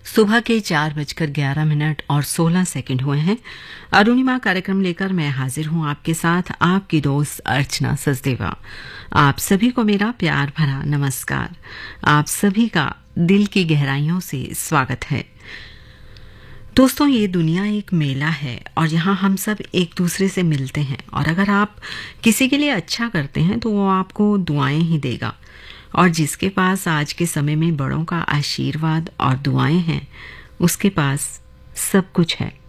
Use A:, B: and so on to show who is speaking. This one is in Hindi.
A: सुबह के 4:11 और 16 सेकंड हुए हैं। अरुणिमा कार्यक्रम लेकर मैं हाजिर हूं आपके साथ, आपकी दोस्त अर्चना सचदेवा। आप सभी को मेरा प्यार भरा नमस्कार। आप सभी का दिल की गहराइयों से स्वागत है। दोस्तों, ये दुनिया एक मेला है और यहाँ हम सब एक दूसरे से मिलते हैं, और अगर आप किसी के लिए अच्छा करते हैं तो वो आपको दुआएं ही देगा। और जिसके पास आज के समय में बड़ों का आशीर्वाद और दुआएं हैं, उसके पास सब कुछ है।